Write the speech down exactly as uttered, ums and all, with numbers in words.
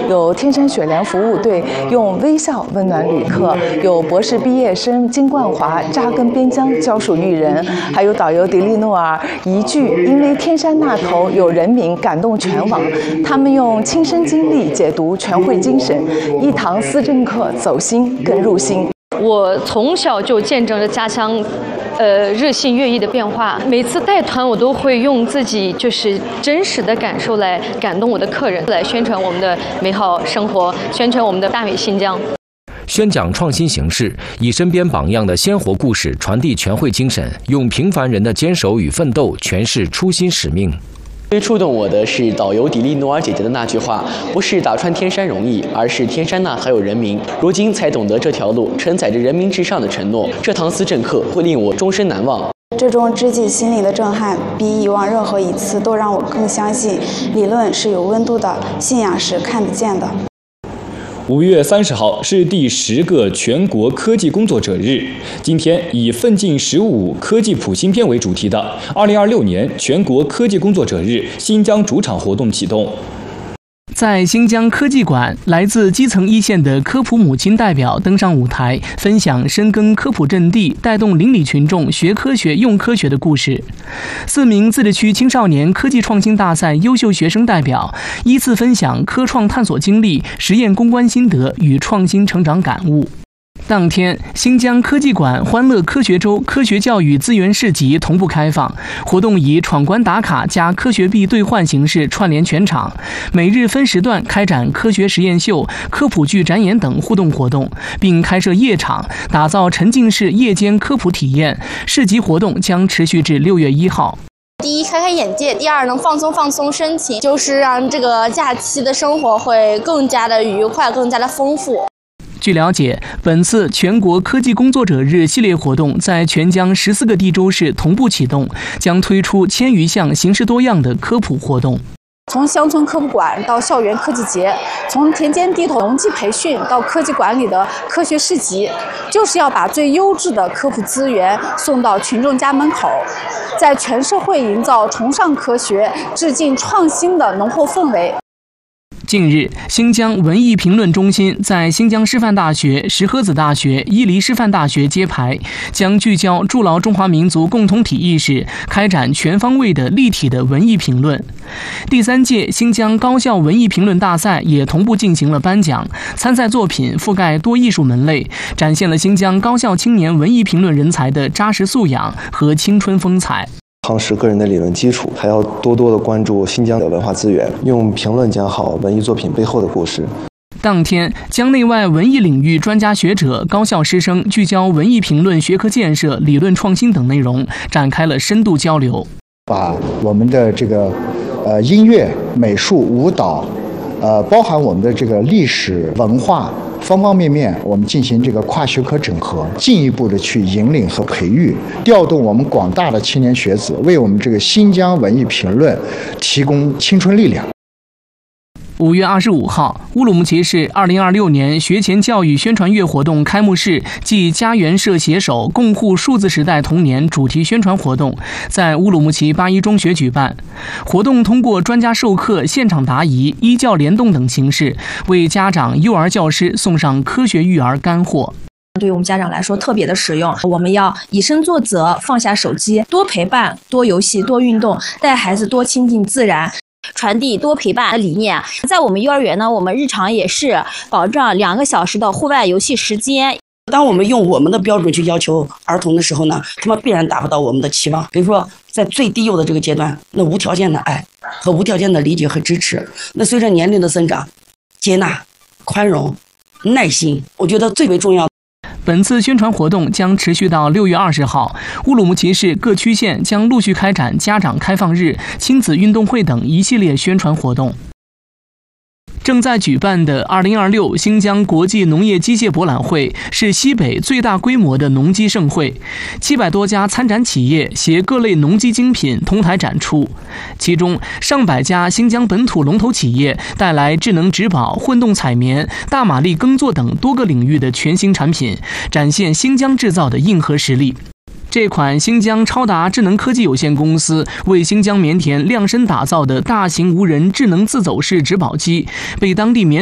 有天山雪莲服务队用微笑温暖旅客，有博士毕业生金冠华扎根边疆教书育人，还有导游迪丽诺尔一句因为天山那头有人民感动全网，他们用亲身经历解读全会精神，一堂思政课走心更入心。 我从小就见证着家乡呃日新月异的变化，每次带团我都会用自己就是真实的感受来感动我的客人，来宣传我们的美好生活，宣传我们的大美新疆。 宣讲创新形式，以身边榜样的鲜活故事传递全会精神，用平凡人的坚守与奋斗诠释初心使命。 最触动我的是导游迪丽诺尔姐姐的那句话：不是打穿天山容易，而是天山那还有人民。如今才懂得这条路承载着人民至上的承诺，这堂思政课会令我终身难忘。 这种直击心灵的震撼，比以往任何一次都让我更相信，理论是有温度的，信仰是看得见的。 五月三十号是第十个全国科技工作者日。今天以奋进十五科技普新篇为主题的二零二六年全国科技工作者日新疆主场活动启动。 在新疆科技馆，来自基层一线的科普母亲代表登上舞台，分享深耕科普阵地，带动邻里群众学科学、用科学的故事。四名自治区青少年科技创新大赛优秀学生代表依次分享科创探索经历、实验攻关心得与创新成长感悟。当天，新疆科技馆欢乐科学周科学教育资源市集同步开放，活动以闯关打卡加科学币兑换形式串联全场，每日分时段开展科学实验秀、科普剧展演等互动活动，并开设夜场，打造沉浸式夜间科普体验。市集活动将持续至六月一号。 第一，开开眼界；第二，能放松放松身情，就是让这个假期的生活会更加的愉快，更加的丰富。 据了解，本次全国科技工作者日系列活动在全疆十四个地州市同步启动，将推出千余项形式多样的科普活动。 从乡村科普馆到校园科技节，从田间地头农技培训到科技馆里的科学市集，就是要把最优质的科普资源送到群众家门口，在全社会营造崇尚科学、致敬创新的浓厚氛围。 近日，新疆文艺评论中心在新疆师范大学、石河子大学、伊犁师范大学揭牌，将聚焦筑牢中华民族共同体意识，开展全方位的立体的文艺评论。第三届新疆高校文艺评论大赛也同步进行了颁奖，参赛作品覆盖多艺术门类，展现了新疆高校青年文艺评论人才的扎实素养和青春风采。 夯实个人的理论基础，还要多多的关注新疆的文化资源，用评论讲好文艺作品背后的故事。 当天，疆内外文艺领域专家学者、高校师生聚焦文艺评论学科建设、理论创新等内容，展开了深度交流。 把我们的这个呃音乐、美术、舞蹈，呃包含我们的这个历史文化。方方面面，我们进行这个跨学科整合，进一步的去引领和培育，调动我们广大的青年学子，为我们这个新疆文艺评论提供青春力量。 五月二十五号，乌鲁木齐市二零二六年学前教育宣传月活动开幕式暨家园社携手共护数字时代童年主题宣传活动在乌鲁木齐八一中学举办。活动通过专家授课、现场答疑、医教联动等形式，为家长、幼儿教师送上科学育儿干货。 对于我们家长来说特别的实用，我们要以身作则，放下手机，多陪伴、多游戏、多运动，带孩子多亲近自然。 传递多陪伴的理念，在我们幼儿园呢，我们日常也是保障两个小时的户外游戏时间。 当我们用我们的标准去要求儿童的时候呢，他们必然达不到我们的期望。比如说，在最低幼的这个阶段，那无条件的爱和无条件的理解和支持，那随着年龄的增长，接纳、宽容、耐心，我觉得最为重要。 本次宣传活动将持续到六月二十号，乌鲁木齐市各区县将陆续开展家长开放日、亲子运动会等一系列宣传活动。正在举办的二零二六新疆国际农业机械博览会是西北最大规模的农机盛会，七百多家参展企业携各类农机精品同台展出，其中上百家新疆本土龙头企业带来智能植保、混动采棉、大马力耕作等多个领域的全新产品，展现新疆制造的硬核实力。这款新疆超达智能科技有限公司为新疆棉田量身打造的大型无人智能自走式植保机，被当地棉